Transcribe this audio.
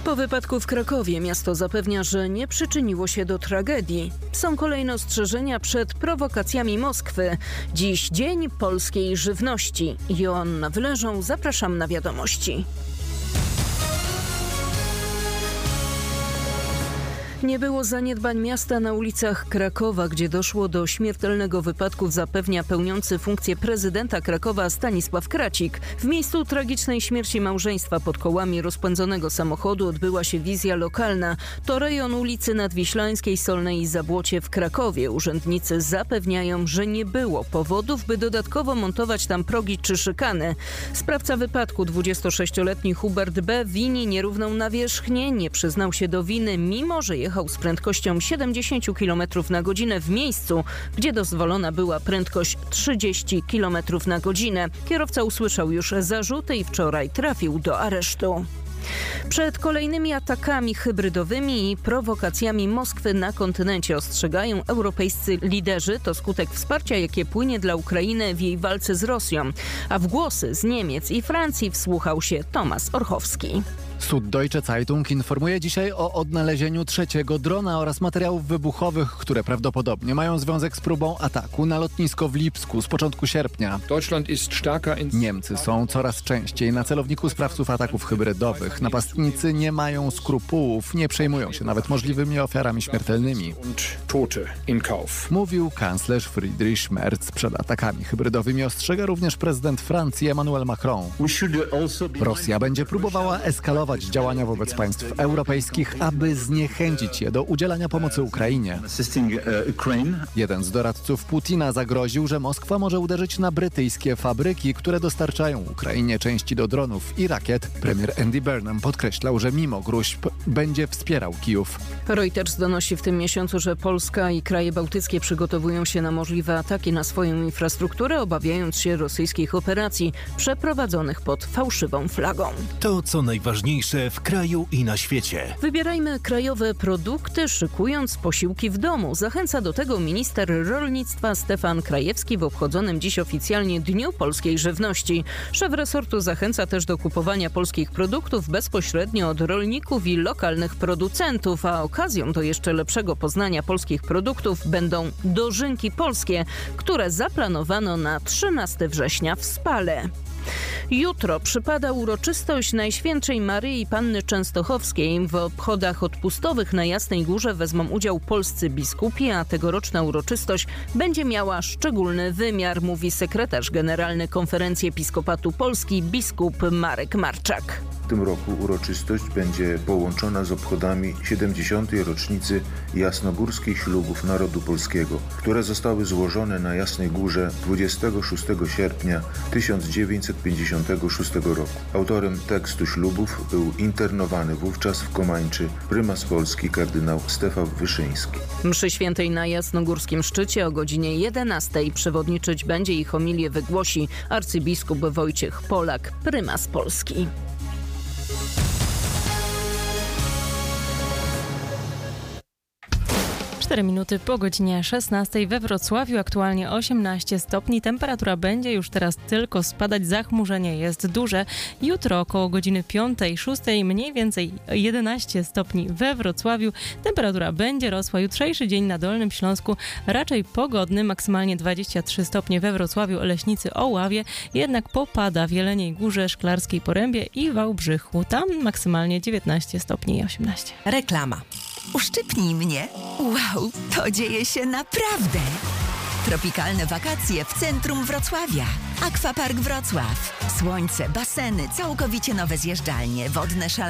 Po wypadku w Krakowie miasto zapewnia, że nie przyczyniło się do tragedii. Są kolejne ostrzeżenia przed prowokacjami Moskwy. Dziś Dzień Polskiej Żywności. Joanna Wyleżą, zapraszam na wiadomości. Nie było zaniedbań miasta na ulicach Krakowa, gdzie doszło do śmiertelnego wypadku, zapewnia pełniący funkcję prezydenta Krakowa Stanisław Kracik. W miejscu tragicznej śmierci małżeństwa pod kołami rozpędzonego samochodu odbyła się wizja lokalna. To rejon ulicy Nadwiślańskiej, Solnej i Zabłocie w Krakowie. Urzędnicy zapewniają, że nie było powodów, by dodatkowo montować tam progi czy szykany. Sprawca wypadku, 26-letni Hubert B., wini nierówną nawierzchnię, nie przyznał się do winy, mimo że jechał z prędkością 70 km na godzinę w miejscu, gdzie dozwolona była prędkość 30 km na godzinę. Kierowca usłyszał już zarzuty i wczoraj trafił do aresztu. Przed kolejnymi atakami hybrydowymi i prowokacjami Moskwy na kontynencie ostrzegają europejscy liderzy. To skutek wsparcia, jakie płynie dla Ukrainy w jej walce z Rosją. A w głosy z Niemiec i Francji wsłuchał się Tomasz Orchowski. Süddeutsche Zeitung informuje dzisiaj o odnalezieniu trzeciego drona oraz materiałów wybuchowych, które prawdopodobnie mają związek z próbą ataku na lotnisko w Lipsku z początku sierpnia. Niemcy są coraz częściej na celowniku sprawców ataków hybrydowych. Napastnicy nie mają skrupułów, nie przejmują się nawet możliwymi ofiarami śmiertelnymi. Mówił kanclerz Friedrich Merz. Przed atakami hybrydowymi ostrzega również prezydent Francji Emmanuel Macron. Rosja będzie próbowała eskalować działania wobec państw europejskich, aby zniechęcić je do udzielania pomocy Ukrainie. Jeden z doradców Putina zagroził, że Moskwa może uderzyć na brytyjskie fabryki, które dostarczają Ukrainie części do dronów i rakiet. Premier Andy Burnham podkreślał, że mimo gróźb będzie wspierał Kijów. Reuters donosi w tym miesiącu, że Polska i kraje bałtyckie przygotowują się na możliwe ataki na swoją infrastrukturę, obawiając się rosyjskich operacji przeprowadzonych pod fałszywą flagą. To co najważniejsze w kraju i na świecie. Wybierajmy krajowe produkty, szykując posiłki w domu. Zachęca do tego minister rolnictwa Stefan Krajewski w obchodzonym dziś oficjalnie Dniu Polskiej Żywności. Szef resortu zachęca też do kupowania polskich produktów bezpośrednio od rolników i lokalnych producentów, a okazją do jeszcze lepszego poznania polskich produktów będą dożynki polskie, które zaplanowano na 13 września w Spale. Jutro przypada uroczystość Najświętszej Maryi Panny Częstochowskiej. W obchodach odpustowych na Jasnej Górze wezmą udział polscy biskupi, a tegoroczna uroczystość będzie miała szczególny wymiar, mówi sekretarz generalny Konferencji Episkopatu Polski biskup Marek Marczak. W tym roku uroczystość będzie połączona z obchodami 70. rocznicy jasnogórskich ślubów narodu polskiego, które zostały złożone na Jasnej Górze 26 sierpnia 1956 roku. Autorem tekstu ślubów był internowany wówczas w Komańczy prymas Polski kardynał Stefan Wyszyński. Mszy świętej na jasnogórskim szczycie o godzinie 11 przewodniczyć będzie i homilię wygłosi arcybiskup Wojciech Polak, prymas Polski. Minuty po godzinie 16 we Wrocławiu, aktualnie 18 stopni. Temperatura będzie już teraz tylko spadać, zachmurzenie jest duże. Jutro około godziny 5-6 mniej więcej 11 stopni we Wrocławiu. Temperatura będzie rosła. Jutrzejszy dzień na Dolnym Śląsku raczej pogodny, maksymalnie 23 stopnie we Wrocławiu, Leśnicy, Oławie. Jednak popada w Jeleniej Górze, Szklarskiej Porębie i Wałbrzychu. Tam maksymalnie 19 stopni i 18. Reklama. Uszczypnij mnie. Wow, to dzieje się naprawdę. Tropikalne wakacje w centrum Wrocławia. Aquapark Wrocław. Słońce, baseny, całkowicie nowe zjeżdżalnie, wodne szale.